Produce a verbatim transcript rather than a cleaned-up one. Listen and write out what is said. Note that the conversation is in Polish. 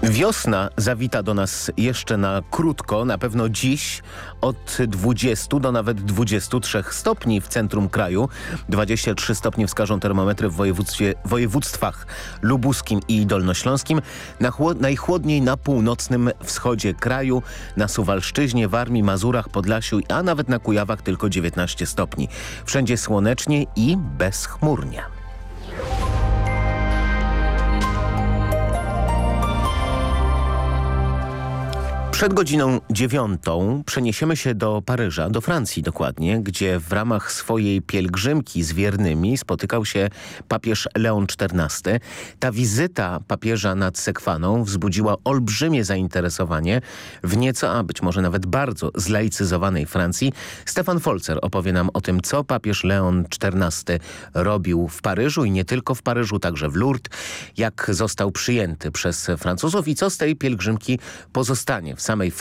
Wiosna zawita do nas jeszcze na krótko, na pewno dziś od dwudziestu do nawet dwudziestu trzech stopni w centrum kraju. dwadzieścia trzy stopnie wskażą termometry w województwie, województwach lubuskim i dolnośląskim. Na chłod, najchłodniej na północnym wschodzie kraju, na Suwalszczyźnie, Warmii, Mazurach, Podlasiu, a nawet na Kujawach tylko dziewiętnaście stopni. Wszędzie słonecznie i bezchmurnie. Przed godziną dziewiątą przeniesiemy się do Paryża, do Francji dokładnie, gdzie w ramach swojej pielgrzymki z wiernymi spotykał się papież Leon czternasty. Ta wizyta papieża nad Sekwaną wzbudziła olbrzymie zainteresowanie w nieco, a być może nawet bardzo zlaicyzowanej Francji. Stefan Folzer opowie nam o tym, co papież Leon czternasty robił w Paryżu i nie tylko w Paryżu, także w Lourdes, jak został przyjęty przez Francuzów i co z tej pielgrzymki pozostanie w samej